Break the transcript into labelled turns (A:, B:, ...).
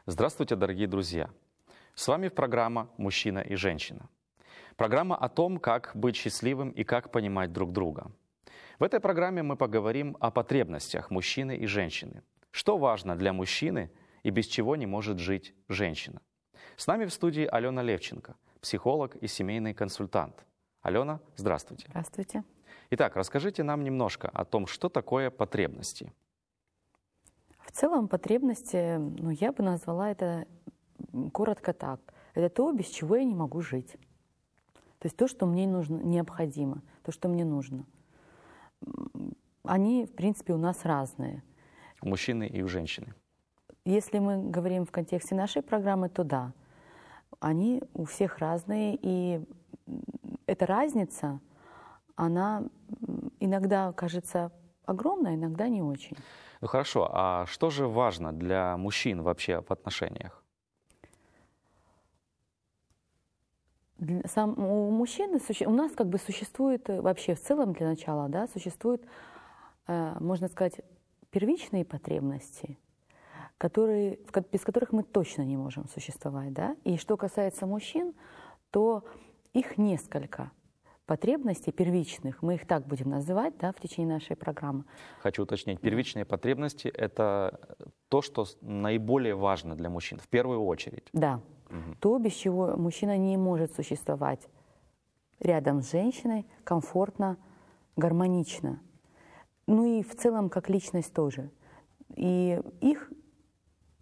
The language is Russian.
A: Здравствуйте, дорогие друзья! С вами программа «Мужчина и женщина». Программа о том, как быть счастливым и как понимать друг друга. В этой программе мы поговорим о потребностях мужчины и женщины. Что важно для мужчины и без чего не может жить женщина. С нами в студии Алена Левченко, психолог и семейный консультант. Алена, здравствуйте.
B: Здравствуйте.
A: Итак, расскажите нам немножко о том, что такое потребности.
B: В целом потребности, я бы назвала это коротко так. Это то, без чего я не могу жить. То есть то, что мне нужно, необходимо, то, что мне нужно. Они, в принципе, у нас разные.
A: У мужчины и у женщины.
B: Если мы говорим в контексте нашей программы, то да. Они у всех разные, и эта разница, она иногда кажется огромной, иногда не очень.
A: Ну хорошо, а что же важно для мужчин вообще в отношениях?
B: У мужчины, у нас как бы существует вообще в целом для начала, да, существуют, можно сказать, первичные потребности, без которых мы точно не можем существовать, да. И что касается мужчин, то их несколько потребностей первичных, мы их так будем называть, да, в течение нашей программы.
A: Хочу уточнить, первичные потребности – это то, что наиболее важно для мужчин, в первую очередь.
B: Да, то, без чего мужчина не может существовать рядом с женщиной комфортно, гармонично. Ну и в целом как личность тоже. И их